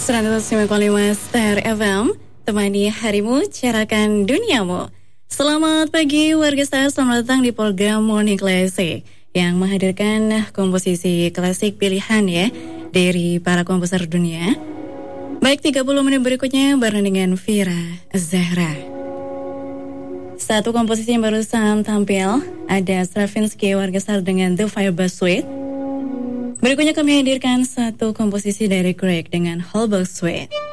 105,5 Star FM, temani harimu, carakan duniamu. Selamat pagi warga Star, selamat datang di program Morning Classic yang menghadirkan komposisi klasik pilihan ya dari para komposer dunia. Baik, 30 menit berikutnya bareng dengan Vira Zahra. Satu komposisi yang barusan tampil ada Stravinsky warga Star dengan The Firebass Suite. Berikutnya kami hadirkan satu komposisi dari Grieg dengan Holberg Suite.